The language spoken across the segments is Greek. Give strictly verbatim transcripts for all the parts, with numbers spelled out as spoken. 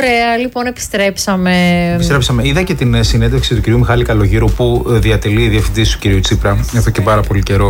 Ωραία, λοιπόν, επιστρέψαμε. Επιστρέψαμε. Είδα και την συνέντευξη του κυρίου Μιχάλη Καλογύρου, που διατελεί διευθυντής του κυρίου Τσίπρα εδώ και πάρα πολύ καιρό.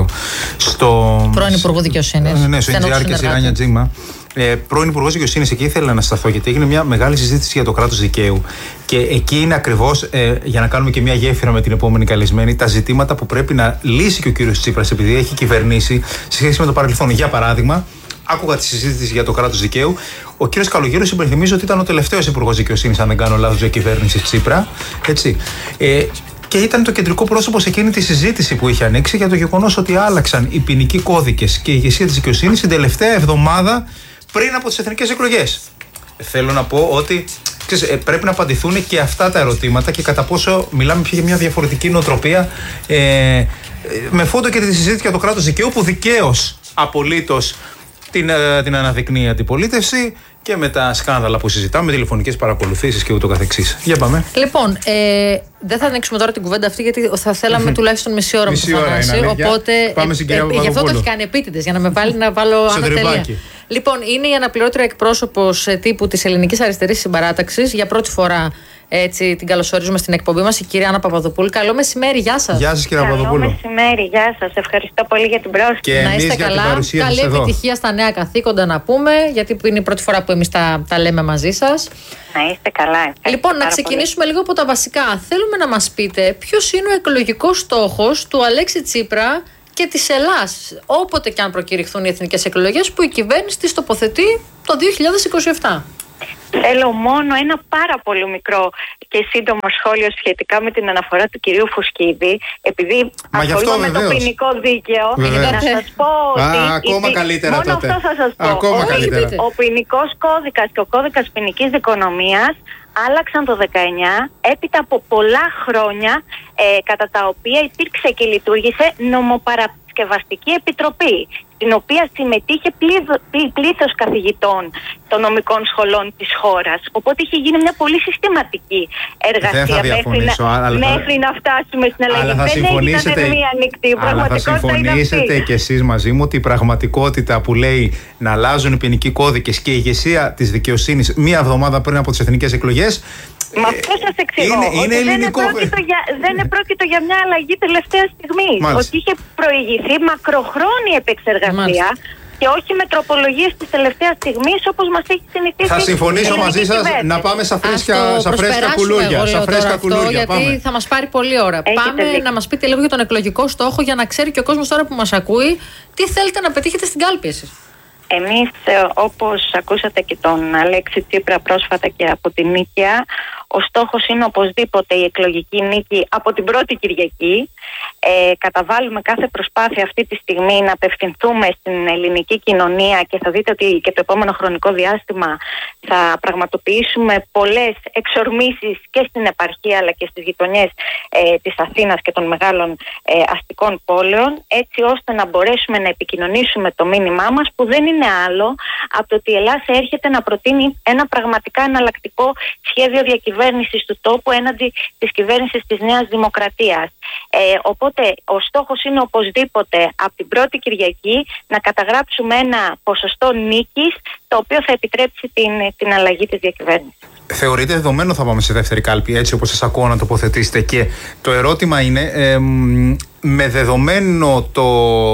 Στο... Πρώην Υπουργό Δικαιοσύνης. Ναι, στο Ιντζιάρ και στη Ράνια Τζίμα. Ε, πρώην Υπουργός Δικαιοσύνης, εκεί ήθελα να σταθώ, γιατί έγινε μια μεγάλη συζήτηση για το κράτος δικαίου. Και εκεί είναι ακριβώς, ε, για να κάνουμε και μια γέφυρα με την επόμενη καλεσμένη, τα ζητήματα που πρέπει να λύσει και ο κύριος Τσίπρας, επειδή έχει κυβερνήσει σε σχέση με το παρελθόν. Για παράδειγμα, άκουγα τη συζήτηση για το κράτος δικαίου. Ο κύριος Καλογύρος, υπενθυμίζω ότι ήταν ο τελευταίος Υπουργός Δικαιοσύνης, αν δεν κάνω λάθος, για κυβέρνηση Τσίπρα. Έτσι. Ε, Και ήταν το κεντρικό πρόσωπο σε εκείνη τη συζήτηση που είχε ανοίξει για το γεγονός ότι άλλαξαν οι ποινικοί κώδικες και η ηγεσία της δικαιοσύνης την τελευταία εβδομάδα πριν από τις εθνικές εκλογές. Θέλω να πω ότι ξέρεις, πρέπει να απαντηθούν και αυτά τα ερωτήματα και κατά πόσο μιλάμε πια για μια διαφορετική νοοτροπία, ε, με φόντο και τη συζήτηση για το κράτος δικαίου, που δικαίως απολύτως την, την αναδεικνύει η αντιπολίτευση, και με τα σκάνδαλα που συζητάμε, τηλεφωνικές παρακολουθήσεις και ούτω καθεξής. Για πάμε. Λοιπόν, ε, δεν θα ανοίξουμε τώρα την κουβέντα αυτή, γιατί θα θέλαμε τουλάχιστον μισή ώρα με το Θανάση. Οπότε, πάμε στην κυρία ε, γι' αυτό το έχει κάνει επίτηδες, για να με βάλει να βάλω ανατελεία. Λοιπόν, είναι η αναπληρώτρια εκπρόσωπος τύπου της Ελληνικής Αριστερής Συμπαράταξης. Για πρώτη φορά έτσι την καλωσορίζουμε στην εκπομπή μας, η κυρία Άννα Παπαδοπούλου. Καλό μεσημέρι, γεια σας. Γεια σας, κυρία Παπαδοπούλου. Καλό μεσημέρι, γεια σας. Ευχαριστώ πολύ για την πρόσκληση. Και να είστε καλά. Καλή επιτυχία στα νέα καθήκοντα, να πούμε, γιατί είναι η πρώτη φορά που εμείς τα, τα λέμε μαζί σας. Να είστε καλά. Ευχαριστώ. Λοιπόν, να ξεκινήσουμε πολύ. λίγο από τα βασικά. Θέλουμε να μας πείτε ποιος είναι ο εκλογικός στόχος του Αλέξη Τσίπρα και της Ελλάς, όποτε και αν προκηρυχθούν οι εθνικές εκλογές, που η κυβέρνηση της τοποθετεί το δύο χιλιάδες είκοσι επτά. Θέλω μόνο ένα πάρα πολύ μικρό και σύντομο σχόλιο σχετικά με την αναφορά του κυρίου Φουσκίδη, επειδή ασχολούμαι με το ποινικό δίκαιο. Βεβαίως. Να σας πω ότι. Α, ακόμα η... καλύτερα μόνο τότε. αυτό θα σας πω. Ακόμα ο, καλύτερα. Ο ποινικός κώδικας και ο κώδικας ποινικής δικονομίας άλλαξαν το δεκαεννιά, έπειτα από πολλά χρόνια, ε, κατά τα οποία υπήρξε και λειτουργήσε νομοπαρασκευαστική επιτροπή, στην οποία συμμετείχε πλήθος καθηγητών των νομικών σχολών της χώρας. Οπότε είχε γίνει μια πολύ συστηματική εργασία μέχρι να, αλλά... μέχρι να φτάσουμε στην αλλαγή. Αλλά θα Δεν συμφωνήσετε, έγινε μία ανοιχτή. αλλά θα συμφωνήσετε κι εσείς μαζί μου ότι η πραγματικότητα που λέει να αλλάζουν οι ποινικοί κώδικες και η ηγεσία της δικαιοσύνης μία εβδομάδα πριν από τις εθνικές εκλογές. Μα αυτό σας εξηγώ. Είναι, ότι είναι ελληνικό. Δεν επρόκειτο για, δεν επρόκειτο για μια αλλαγή τελευταία στιγμή. Ότι είχε προηγηθεί μακροχρόνια επεξεργασία. Μάλιστα. Και όχι με τροπολογίες της τελευταίας στιγμής, όπως μας έχει συνηθίσει. Θα συμφωνήσω μαζί σας να πάμε στα φρέσκα, στα φρέσκα κουλούρια. Στα φρέσκα αυτό, κουλούρια. Γιατί πάμε. θα μας πάρει πολλή ώρα. Έχετε πάμε δίκιο. να μας πείτε λίγο για τον εκλογικό στόχο, για να ξέρει και ο κόσμος τώρα που μας ακούει τι θέλετε να πετύχετε στην κάλπη εσείς. Εμείς, όπως ακούσατε και τον Αλέξη Τσίπρα πρόσφατα και από την Νίκαια, ο στόχος είναι οπωσδήποτε η εκλογική νίκη από την πρώτη Κυριακή. Ε, καταβάλουμε κάθε προσπάθεια αυτή τη στιγμή να απευθυνθούμε στην ελληνική κοινωνία, και θα δείτε ότι και το επόμενο χρονικό διάστημα θα πραγματοποιήσουμε πολλές εξορμήσεις και στην επαρχία αλλά και στις γειτονιές ε, της Αθήνας και των μεγάλων ε, αστικών πόλεων, έτσι ώστε να μπορέσουμε να επικοινωνήσουμε το μήνυμά μας, που δεν είναι άλλο από το ότι η Ελλάδα έρχεται να προτείνει ένα πραγματικά εναλλακτικό σχέδιο διακυβέρνησης του τόπου έναντι της κυβέρνησης της Νέας Δημοκρατίας. Ε, οπότε ο στόχος είναι οπωσδήποτε από την πρώτη Κυριακή να καταγράψουμε ένα ποσοστό νίκης, το οποίο θα επιτρέψει την, την αλλαγή της διακυβέρνησης. Θεωρείτε δεδομένο θα πάμε σε δεύτερη κάλπη, έτσι όπως σας ακούω να τοποθετήσετε, και το ερώτημα είναι ε, με, δεδομένο το,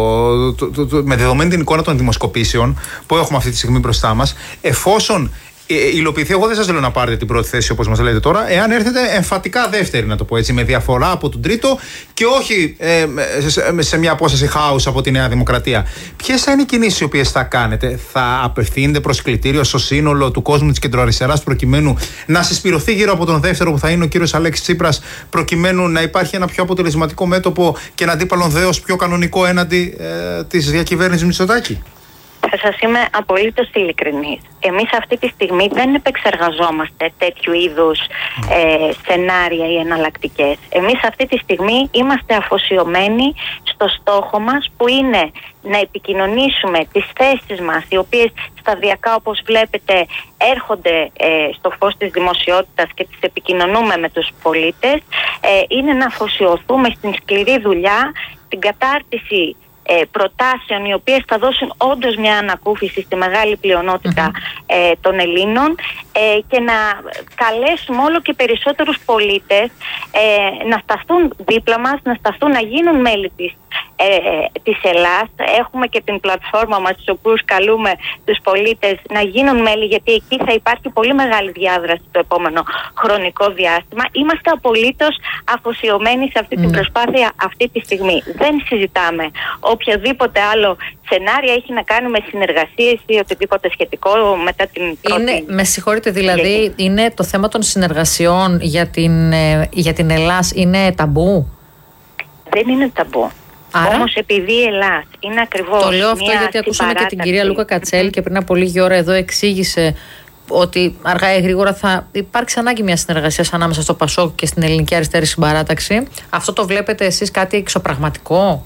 το, το, το, με δεδομένη την εικόνα των δημοσκοπήσεων που έχουμε αυτή τη στιγμή μπροστά μας, εφόσον υλοποιηθεί, εγώ δεν σας λέω να πάρετε την πρώτη θέση όπως μας λέτε τώρα, εάν έρθετε εμφατικά δεύτερη, να το πω έτσι, με διαφορά από τον τρίτο και όχι ε, σε, σε μια απόσταση χάους από τη Νέα Δημοκρατία, ποιες θα είναι οι κινήσεις οι οποίες θα κάνετε? Θα απευθύνετε προσκλητήριο στο σύνολο του κόσμου της κεντροαριστεράς προκειμένου να συσπηρωθεί γύρω από τον δεύτερο που θα είναι ο κύριος Αλέξης Τσίπρας, προκειμένου να υπάρχει ένα πιο αποτελεσματικό μέτωπο και ένα αντίπαλον δέος πιο κανονικό έναντι ε, της διακυβέρνησης Μητσοτάκη? Θα σας είμαι απολύτως ειλικρινής. Εμείς αυτή τη στιγμή δεν επεξεργαζόμαστε τέτοιου είδους ε, σενάρια ή εναλλακτικές. Εμείς αυτή τη στιγμή είμαστε αφοσιωμένοι στο στόχο μας, που είναι να επικοινωνήσουμε τις θέσεις μας, οι οποίες σταδιακά, όπως βλέπετε, έρχονται ε, στο φως της δημοσιότητας και τις επικοινωνούμε με τους πολίτες. Ε, είναι να αφοσιωθούμε στην σκληρή δουλειά, την κατάρτιση ε, προτάσεων οι οποίες θα δώσουν όντως μια ανακούφιση στη μεγάλη πλειονότητα mm-hmm. ε, των Ελλήνων ε, και να καλέσουμε όλο και περισσότερους πολίτες ε, να σταθούν δίπλα μας, να σταθούν, να γίνουν μέλη της Ε, της Ελλάς. Έχουμε και την πλατφόρμα μας, στους οποίους καλούμε τους πολίτες να γίνουν μέλη, γιατί εκεί θα υπάρχει πολύ μεγάλη διάδραση το επόμενο χρονικό διάστημα. Είμαστε απολύτως αφοσιωμένοι σε αυτή την mm. προσπάθεια αυτή τη στιγμή. Δεν συζητάμε οποιοδήποτε άλλο σενάρια έχει να κάνει με συνεργασίες ή οτιδήποτε σχετικό μετά την πρώτη. Είναι, με συγχωρείτε, δηλαδή είναι το θέμα των συνεργασιών για την, για την Ελλάς είναι ταμπού? Δεν είναι ταμπού. Άρα, όμως επειδή η Ελλάς είναι ακριβώς. Το λέω αυτό γιατί ακούσαμε και την κυρία Λούκα Κατσέλη και πριν από λίγη ώρα εδώ εξήγησε ότι αργά ή γρήγορα θα υπάρξει ανάγκη μια συνεργασία ανάμεσα στο ΠΑΣΟΚ και στην Ελληνική Αριστερή Συμπαράταξη. Αυτό το βλέπετε εσείς κάτι εξωπραγματικό?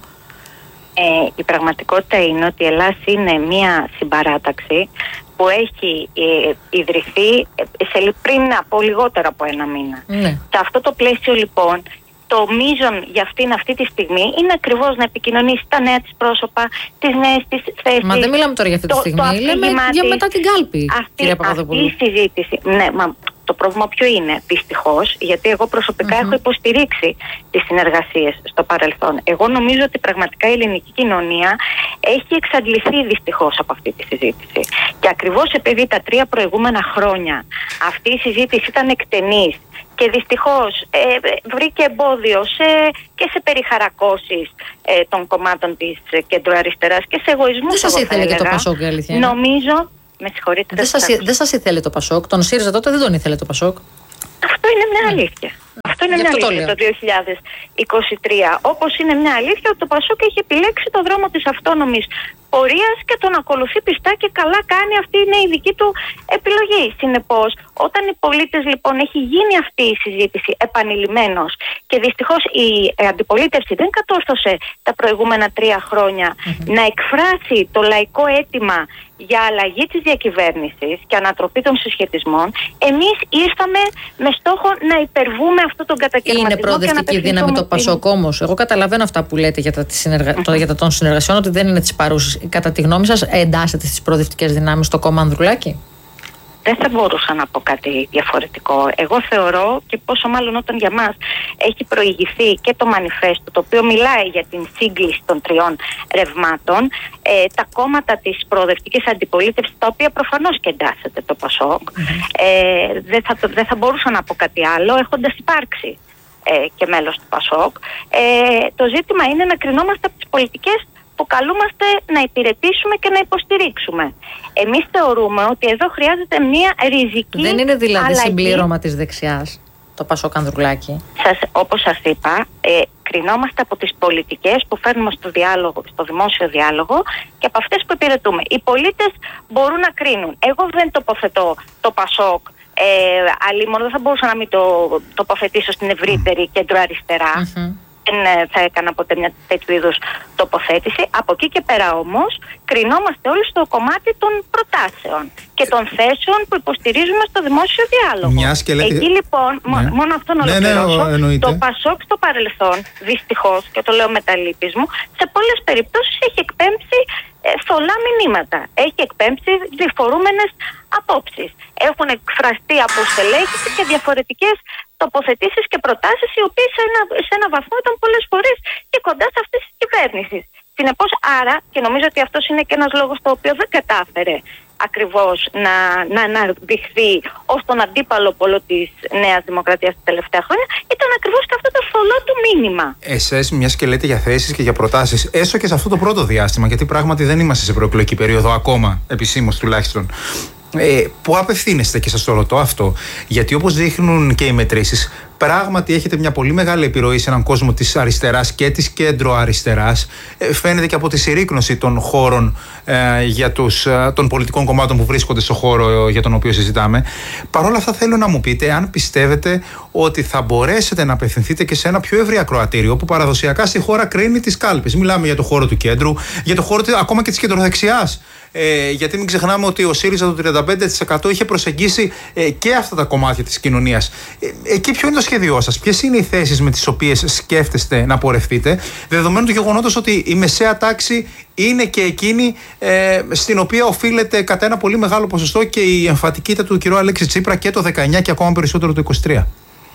Ε, η πραγματικότητα είναι ότι η Ελλάς είναι μια συμπαράταξη που έχει ε, ιδρυθεί σε, πριν από λιγότερο από ένα μήνα. Ναι. Σε αυτό το πλαίσιο λοιπόν, το μείζον για αυτήν αυτή τη στιγμή είναι ακριβώς να επικοινωνήσει τα νέα της πρόσωπα, τις νέες της θέσεις. Μα δεν μιλάμε τώρα για αυτή τη στιγμή, λέμε για μετά την κάλπη, αυτή, κυρία Παπαδοπούλου. Αυτή η συζήτηση, ναι, μα το πρόβλημα ποιο είναι? Δυστυχώς, γιατί εγώ προσωπικά mm-hmm. έχω υποστηρίξει τις συνεργασίες στο παρελθόν. Εγώ νομίζω ότι πραγματικά η ελληνική κοινωνία έχει εξαντληθεί δυστυχώς από αυτή τη συζήτηση. Και ακριβώς επειδή τα τρία προηγούμενα χρόνια αυτή η συζήτηση ήταν εκτενής και δυστυχώς ε, βρήκε εμπόδιο σε, και σε περιχαρακώσεις ε, των κομμάτων της κεντροαριστεράς και σε εγωισμούς. Δεν σας ήθελε και το ΠΑΣΟΚ, η αλήθεια. Νομίζω, με συγχωρείτε. Δεν σας, δεν σας ήθελε το ΠΑΣΟΚ, τον ΣΥΡΙΖΑ τότε δεν τον ήθελε το ΠΑΣΟΚ. Αυτό είναι μια αλήθεια. Αυτό είναι μια αλήθεια το, το δύο χιλιάδες είκοσι τρία. Όπως είναι μια αλήθεια ότι το ΠΑΣΟΚ έχει επιλέξει το δρόμο της αυτόνομης πορείας και τον ακολουθεί πιστά και καλά κάνει. Αυτή είναι η δική του επιλογή. Συνεπώς, όταν οι πολίτες λοιπόν έχει γίνει αυτή η συζήτηση επανειλημμένως και δυστυχώς η αντιπολίτευση δεν κατόρθωσε τα προηγούμενα τρία χρόνια mm-hmm. να εκφράσει το λαϊκό αίτημα για αλλαγή της διακυβέρνησης και ανατροπή των συσχετισμών, εμείς ήρθαμε με στόχο να υπερβούμε αυτό τον κατακαιρματισμό. Είναι προοδευτική δύναμη το ΠΑΣΟΚ όμως? Εγώ καταλαβαίνω αυτά που λέτε για τα, συνεργα... mm-hmm. για τα των συνεργασιών, ότι δεν είναι της παρούσης. Κατά τη γνώμη σας, εντάσσεται στις προοδευτικές δυνάμεις το κόμμα Ανδρουλάκη? Δεν θα μπορούσα να πω κάτι διαφορετικό. Εγώ θεωρώ, και πόσο μάλλον όταν για μας έχει προηγηθεί και το μανιφέστο, το οποίο μιλάει για την σύγκληση των τριών ρευμάτων, ε, τα κόμματα της προοδευτικής αντιπολίτευσης, τα οποία προφανώς και εντάσσεται το ΠΑΣΟΚ, mm-hmm. ε, δεν, θα, δεν θα μπορούσα να πω κάτι άλλο, έχοντας υπάρξει ε, και μέλος του ΠΑΣΟΚ. Ε, το ζήτημα είναι να κρινόμαστε από τις πολιτικές που καλούμαστε να υπηρετήσουμε και να υποστηρίξουμε. Εμείς θεωρούμε ότι εδώ χρειάζεται μια ριζική. Δεν είναι δηλαδή αλλαγή. Συμπλήρωμα της δεξιάς το ΠΑΣΟΚ Ανδρουλάκη? Σας, όπως σας είπα, ε, κρινόμαστε από τις πολιτικές που φέρνουμε στο διάλογο, στο δημόσιο διάλογο και από αυτές που υπηρετούμε. Οι πολίτες μπορούν να κρίνουν. Εγώ δεν τοποθετώ το ΠΑΣΟΚ, ε, αλλήμον δεν θα μπορούσα να μην το τοποθετήσω στην ευρύτερη κεντροαριστερά. Mm-hmm. Δεν θα έκανα ποτέ μια τέτοιου είδους τοποθέτηση. Από εκεί και πέρα όμως κρινόμαστε όλοι στο κομμάτι των προτάσεων και των θέσεων που υποστηρίζουμε στο δημόσιο διάλογο. Σκελέτη... Εκεί λοιπόν, ναι. μόνο αυτό να ολοκληρώσω, ναι, ναι, το ΠΑΣΟΚ στο παρελθόν, δυστυχώς, και το λέω με τα λύπης μου, σε πολλές περιπτώσεις έχει εκπέμψει ε, θολά μηνύματα. Έχει εκπέμψει διφορούμενες απόψεις. Έχουν εκφραστεί από στελέχη και διαφορετικές τοποθετήσεις και προτάσεις, οι οποίες σε ένα, σε ένα βαθμό ήταν πολλές φορές και κοντά σε αυτές τις κυβέρνησεις. Συνεπώς, άρα, και νομίζω ότι αυτός είναι και ένας λόγος το οποίο δεν κατάφερε ακριβώς να, να αναδειχθεί ως τον αντίπαλο πόλο της Νέας Δημοκρατίας τα τελευταία χρόνια, ήταν ακριβώς και αυτό το θολό του μήνυμα. Εσείς, μια και λέτε για θέσεις και για προτάσεις, έστω και σε αυτό το πρώτο διάστημα, γιατί πράγματι δεν είμαστε σε προεκλογική περίοδο ακόμα, επισήμως τουλάχιστον. Ε, που απευθύνεστε, και σας το ρωτώ αυτό, γιατί όπως δείχνουν και οι μετρήσεις, πράγματι έχετε μια πολύ μεγάλη επιρροή σε έναν κόσμο της αριστεράς και της κέντρο-αριστεράς. Ε, φαίνεται και από τη συρρίκνωση των χώρων ε, για τους, ε, των πολιτικών κομμάτων που βρίσκονται στο χώρο ε, για τον οποίο συζητάμε. Παρ' όλα αυτά, θέλω να μου πείτε αν πιστεύετε ότι θα μπορέσετε να απευθυνθείτε και σε ένα πιο ευρύ ακροατήριο που παραδοσιακά στη χώρα κρίνει τις κάλπες. Μιλάμε για το χώρο του κέντρου, για το χώρο ακόμα και της κεντροδεξιάς. Ε, γιατί μην ξεχνάμε ότι ο ΣΥΡΙΖΑ το τριάντα πέντε τοις εκατό είχε προσεγγίσει ε, και αυτά τα κομμάτια της κοινωνίας. Ε, εκεί ποιο είναι το σχέδιό σας, ποιες είναι οι θέσεις με τις οποίες σκέφτεστε να πορευτείτε, δεδομένου του γεγονότος ότι η μεσαία τάξη είναι και εκείνη ε, στην οποία οφείλεται κατά ένα πολύ μεγάλο ποσοστό και η εμφατική ήττα του κ. Αλέξη Τσίπρα και το δεκαεννιά και ακόμα περισσότερο το είκοσι τρία.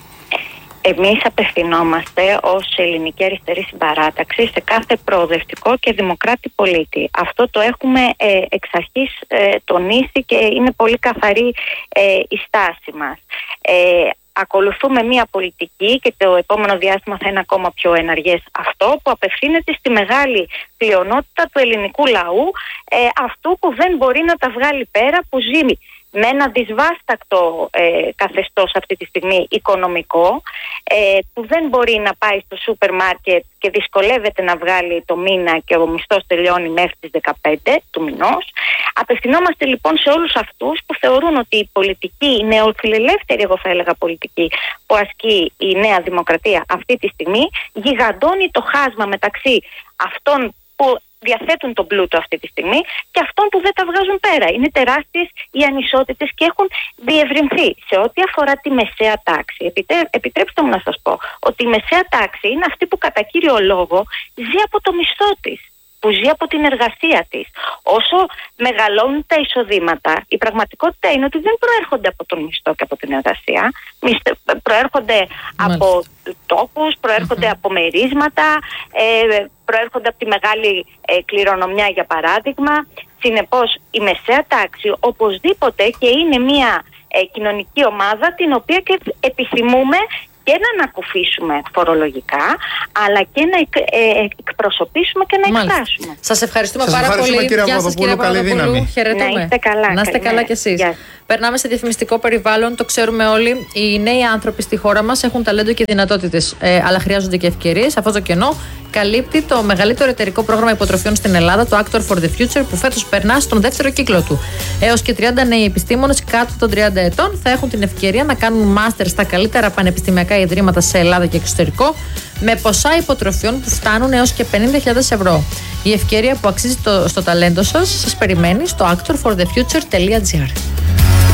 Εμείς απευθυνόμαστε ως ελληνική αριστερή συμπαράταξη σε κάθε προοδευτικό και δημοκράτη πολίτη. Αυτό το έχουμε ε, εξ αρχής ε, τονίσει και είναι πολύ καθαρή ε, η στάση μας. Ε, ακολουθούμε μια πολιτική και το επόμενο διάστημα θα είναι ακόμα πιο εναργές αυτό, που απευθύνεται στη μεγάλη πλειονότητα του ελληνικού λαού, ε, αυτού που δεν μπορεί να τα βγάλει πέρα, που ζει με ένα δυσβάστακτο ε, καθεστώς αυτή τη στιγμή οικονομικό, ε, που δεν μπορεί να πάει στο σούπερ μάρκετ και δυσκολεύεται να βγάλει το μήνα και ο μισθός τελειώνει μέχρι τις δεκαπέντε του μηνός. Απευθυνόμαστε λοιπόν σε όλους αυτούς που θεωρούν ότι η πολιτική, η νεοφιλελεύθερη, εγώ θα έλεγα, πολιτική που ασκεί η Νέα Δημοκρατία αυτή τη στιγμή, γιγαντώνει το χάσμα μεταξύ αυτών που διαθέτουν τον πλούτο αυτή τη στιγμή και αυτών που δεν τα βγάζουν πέρα. Είναι τεράστιες οι ανισότητες και έχουν διευρυνθεί. Σε ό,τι αφορά τη μεσαία τάξη, επιτρέψτε μου να σας πω ότι η μεσαία τάξη είναι αυτή που κατά κύριο λόγο ζει από το μισθό της, που ζει από την εργασία της. Όσο μεγαλώνουν τα εισοδήματα, η πραγματικότητα είναι ότι δεν προέρχονται από τον μισθό και από την εργασία. Προέρχονται Μάλιστα. από τόπους, προέρχονται mm-hmm. από μερίσματα, ε, προέρχονται από τη μεγάλη ε, κληρονομιά, για παράδειγμα. Συνεπώς, η μεσαία τάξη οπωσδήποτε και είναι μια ε, κοινωνική ομάδα την οποία και επιθυμούμε και να ανακουφίσουμε φορολογικά, αλλά και να εκ, ε, εκπροσωπήσουμε και να Μάλιστα. εκφράσουμε. Σας ευχαριστούμε Σας πάρα ευχαριστούμε, πολύ. Κύριε Γεια σας, κύριε Παπαδοπούλου. Χαιρετούμε. Να είστε καλά. Να είστε καλά κι εσείς. Περνάμε σε διαφημιστικό περιβάλλον, το ξέρουμε όλοι. Οι νέοι άνθρωποι στη χώρα μας έχουν ταλέντο και δυνατότητες, ε, αλλά χρειάζονται και ευκαιρίες. Αυτό το κενό καλύπτει το μεγαλύτερο εταιρικό πρόγραμμα υποτροφιών στην Ελλάδα, το Actor for the Future, που φέτος περνά στον δεύτερο κύκλο του. Έως και τριάντα νέοι επιστήμονες κάτω των τριάντα ετών θα έχουν την ευκαιρία να κάνουν μάστερ στα καλύτερα πανεπιστημιακά ιδρύματα σε Ελλάδα και εξωτερικό, με ποσά υποτροφιών που φτάνουν έως και πενήντα χιλιάδες ευρώ. Η ευκαιρία που αξίζει το, στο ταλέντο σας σας περιμένει στο actor for the future dot gr.